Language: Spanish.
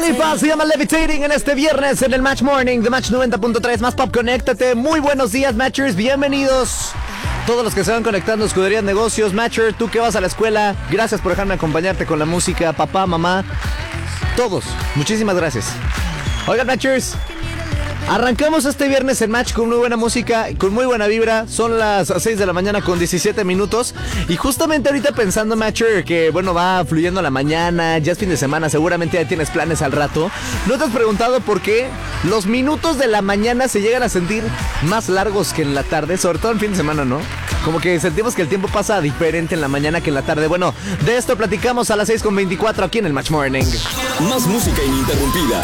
Lipa se llama Levitating en este viernes en el Match Morning de Match 90.3. Más Pop, conéctate. Muy buenos días, Matchers. Bienvenidos. Todos los que se van conectando, Escudería Negocios. Matcher, tú que vas a la escuela, gracias por dejarme acompañarte con la música. Papá, mamá, todos, muchísimas gracias. Oigan, Matchers, arrancamos este viernes en Match con muy buena música, con muy buena vibra. Son las 6 de la mañana con 17 minutos. Y justamente ahorita pensando, Matcher, que bueno, va fluyendo la mañana, ya es fin de semana, seguramente ya tienes planes al rato. ¿No te has preguntado por qué los minutos de la mañana se llegan a sentir más largos que en la tarde? Sobre todo en fin de semana, ¿no? Como que sentimos que el tiempo pasa diferente en la mañana que en la tarde. Bueno, de esto platicamos a las 6:24 aquí en el Match Morning. Más música ininterrumpida.